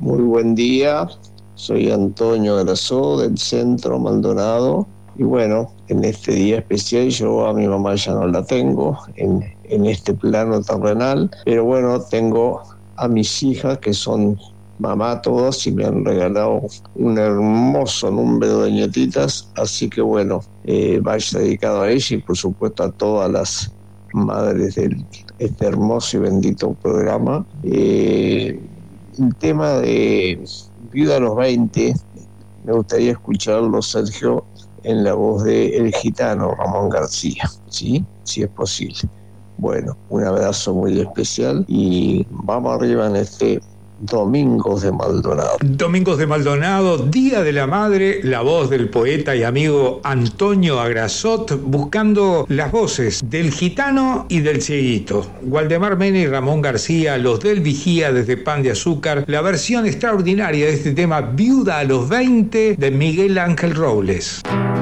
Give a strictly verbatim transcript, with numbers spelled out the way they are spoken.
Muy buen día, soy Antonio Grasó del Centro Maldonado y bueno, en este día especial yo a mi mamá ya no la tengo en, en este plano terrenal, pero bueno, tengo a mis hijas que son mamá todas y me han regalado un hermoso número de nietitas, así que bueno, eh, vaya dedicado a ella y por supuesto a todas las madres de este hermoso y bendito programa. Eh, el tema de Viuda a los veinte, me gustaría escucharlo, Sergio, en la voz de El Gitano, Ramón García, ¿sí? Si es posible. Bueno, un abrazo muy especial y vamos arriba en este Domingos de Maldonado. Domingos de Maldonado, Día de la Madre, la voz del poeta y amigo Antonio Agrasot, buscando las voces del Gitano y del Cieguito. Waldemar Mena y Ramón García, los del Vigía desde Pan de Azúcar, la versión extraordinaria de este tema Viuda a los veinte de Miguel Ángel Robles.